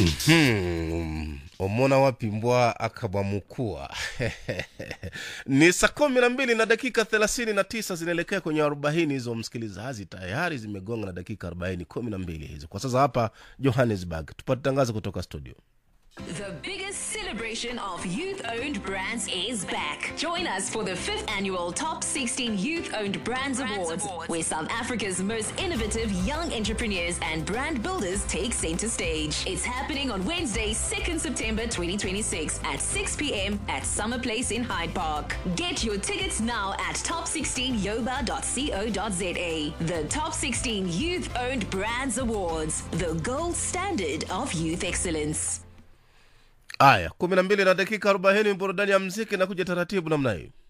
Omona wapi mbwa akabamukua. Ni saa 12 na dakika 39 zinaelekea kwenye 40 hizo msikilizaji, tayari zimegonga na dakika 12 hizo. Kwa sasa hapa Johannesburg tupate tangazo kutoka studio. The biggest celebration of youth-owned brands is back. Join us for the 5th annual Top 16 Youth-Owned Brands Awards, where South Africa's most innovative young entrepreneurs and brand builders take center stage. It's happening on Wednesday, 2nd September 2026 at 6 p.m. at Summer Place in Hyde Park. Get your tickets now at top16yoba.co.za. The Top 16 Youth-Owned Brands Awards, the gold standard of youth excellence. Aya, 12 na dakika 40 burudani ya muziki na kuja taratibu namna hii.